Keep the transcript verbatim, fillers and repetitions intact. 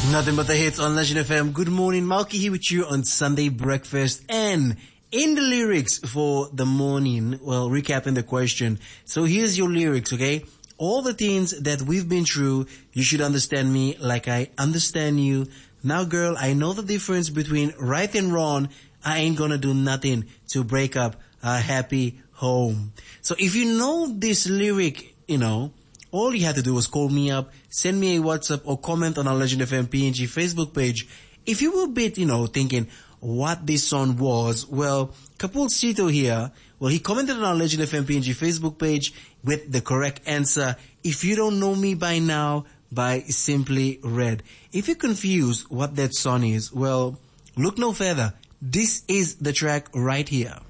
Nothing but the hits on Legend F M. Good morning, Malky here with you on Sunday breakfast. And in the lyrics for the morning, well, recapping the question. So here's your lyrics, okay? All the things that we've been through, you should understand me like I understand you. Now, girl, I know the difference between right and wrong. I ain't gonna do nothing to break up a happy home. So if you know this lyric, you know, all you had to do was call me up, send me a WhatsApp or comment on our Legend F M P N G Facebook page. If you were a bit, you know, thinking what this song was, well, Kapul Sito here, well, he commented on our Legend F M P N G Facebook page with the correct answer. If you don't know me by now, by Simply Red. If you're confused what that song is, well, look no further. This is the track right here.